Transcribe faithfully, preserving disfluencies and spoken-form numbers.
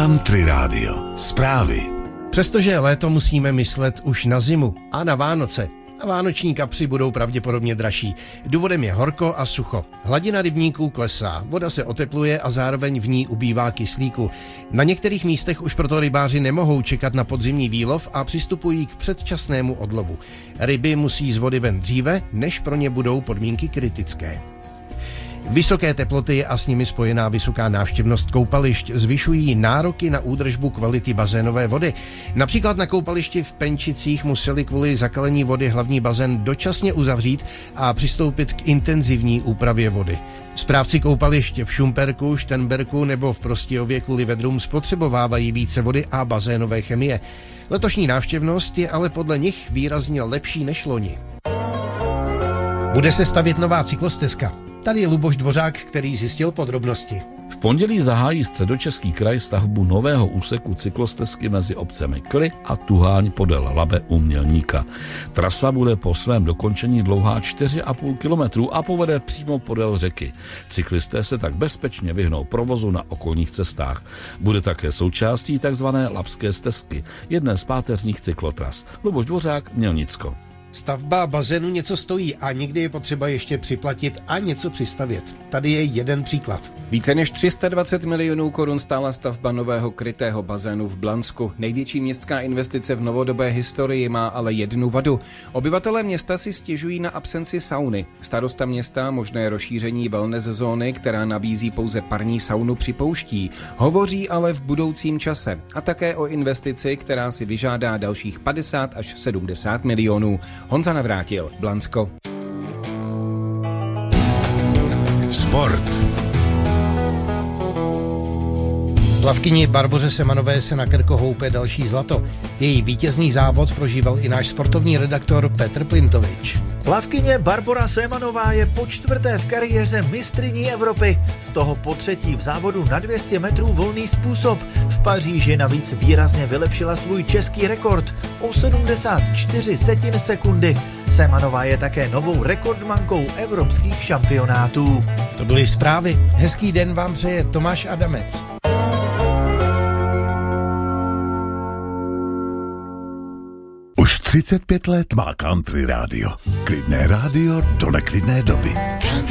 Country Radio. Zprávy. Přestože léto musíme myslet už na zimu a na Vánoce. A vánoční kapři budou pravděpodobně dražší. Důvodem je horko a sucho. Hladina rybníků klesá, voda se otepluje a zároveň v ní ubývá kyslíku. Na některých místech už proto rybáři nemohou čekat na podzimní výlov a přistupují k předčasnému odlovu. Ryby musí z vody ven dříve, než pro ně budou podmínky kritické. Vysoké teploty a s nimi spojená vysoká návštěvnost koupališť zvyšují nároky na údržbu kvality bazénové vody. Například na koupališti v Penčicích museli kvůli zakalení vody hlavní bazén dočasně uzavřít a přistoupit k intenzivní úpravě vody. Správci koupališť v Šumperku, Štenberku nebo v Prostějově kvůli vedrům spotřebovávají více vody a bazénové chemie. Letošní návštěvnost je ale podle nich výrazně lepší než loni. Bude se stavět nová cyklostezka. Tady je Luboš Dvořák, který zjistil podrobnosti. V pondělí zahájí Středočeský kraj stavbu nového úseku cyklostezky mezi obcemi Kly a Tuháň podél Labe u Mělníka. Trasa bude po svém dokončení dlouhá čtyři a půl kilometru a povede přímo podél řeky. Cyklisté se tak bezpečně vyhnou provozu na okolních cestách. Bude také součástí tzv. Labské stezky, jedné z páteřních cyklotras. Luboš Dvořák, Mělnicko. Stavba bazénu něco stojí a někdy je potřeba ještě připlatit a něco přistavět. Tady je jeden příklad. Více než tři sta dvacet milionů korun stála stavba nového krytého bazénu v Blansku. Největší městská investice v novodobé historii má ale jednu vadu. Obyvatelé města si stěžují na absenci sauny. Starosta města možné rozšíření wellness zóny, která nabízí pouze parní saunu, připouští. Hovoří ale v budoucím čase. A také o investici, která si vyžádá dalších padesát až sedmdesát milionů. Honza Navrátil, Blansko. Sport. Plavkyni Barboře Semanové se na Krko houpe další zlato. Její vítězný závod prožíval i náš sportovní redaktor Petr Plintovič. Plavkyně Barbora Semanová je po čtvrté v kariéře mistryní Evropy, z toho po třetí v závodu na dvě stě metrů volný způsob. V Paříži navíc výrazně vylepšila svůj český rekord o sedmdesát čtyři setin sekundy. Semanová je také novou rekordmankou evropských šampionátů. To byly zprávy. Hezký den vám přeje Tomáš Adamec. Už třicet pět let má Country Radio. Klidné rádio do neklidné doby.